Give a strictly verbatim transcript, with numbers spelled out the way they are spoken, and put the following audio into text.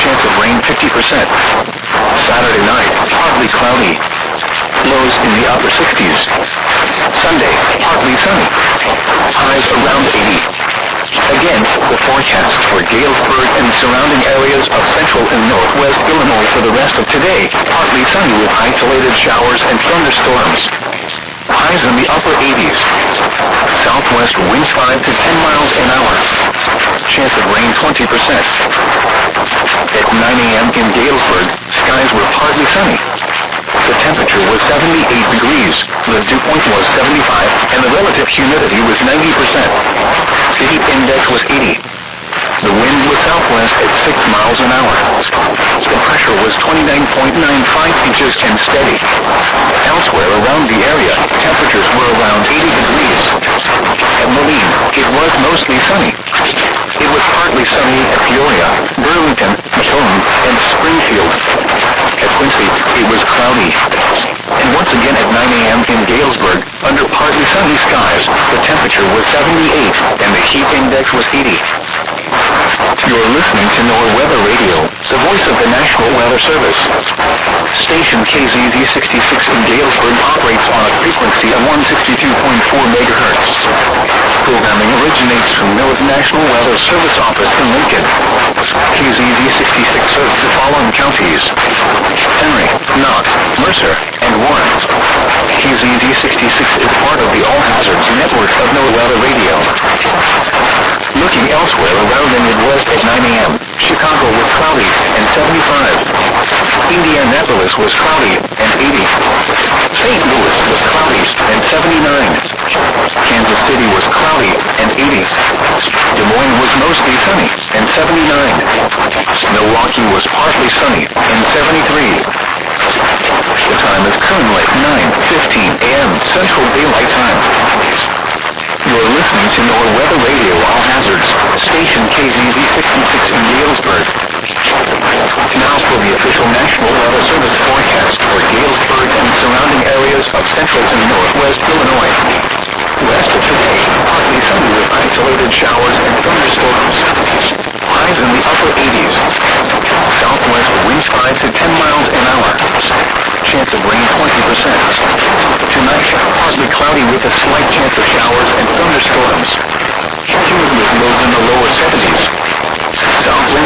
chance of rain fifty percent. Saturday night, partly cloudy. Lows in the upper sixties. Sunday, partly sunny. Highs around eighty. Again, the forecast for Galesburg and surrounding areas of central and northwest Illinois for the rest of today. Partly sunny with isolated showers and thunderstorms. Highs in the upper eighties. Southwest winds five to ten miles an hour. Chance of rain twenty percent. At nine a.m. in Galesburg, skies were partly sunny. The temperature was seventy-eight degrees, the dew point was seventy-five, and the relative humidity was ninety percent. The heat index was eighty. The wind was southwest at six miles an hour. The pressure was twenty-nine point nine five inches and steady. Elsewhere around the area, temperatures were around eighty degrees. At Moline, it was mostly sunny. It was partly sunny at Peoria, Burlington, Macomb, and Springfield. At Quincy, it was cloudy. And once again at nine a.m. in Galesburg, under partly sunny skies, the temperature was seventy-eight and the heat index was eighty. You're listening to NOAA Weather Radio, the voice of the National Weather Service. Station K Z Z sixty-six in Galesburg operates on a frequency of one sixty-two point four megahertz. Programming originates from NOAA's National Weather Service office in Lincoln. K Z Z sixty-six serves the following counties: Henry, Knott, Mercer, and Warren. K Z Z sixty-six is part of the All Hazards network of NOAA Weather Radio. Looking elsewhere around the Midwest at nine a.m., Chicago was cloudy and seventy-five. Indianapolis was cloudy and eighty. Saint Louis was cloudy and seventy-nine. Kansas City was cloudy and eighty. Des Moines was mostly sunny and seventy-nine. Milwaukee was partly sunny and seventy-three. The time is currently nine fifteen a.m. Central Daylight Time. You're listening to NOAA Weather Radio All Hazards, station K Z Z sixty-six in Galesburg. Now for the official National Weather Service forecast for Galesburg and surrounding areas of central and northwest Illinois. Rest of today, partly sunny with isolated showers and thunderstorms. Highs in the upper eighties. Southwest winds five to ten miles an hour. Chance of rain twenty percent. Tonight, partly cloudy with a slight chance of showers and thunderstorms. Humid with lows in the lower seventies. South wind